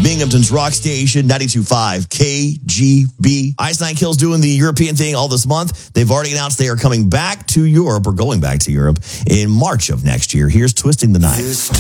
Binghamton's Rock Station, 92.5 KGB. Ice Nine Kills doing the European thing all this month. They've already announced they are coming back to Europe, or going back to Europe, in March of next year. Here's Twisting the Knife.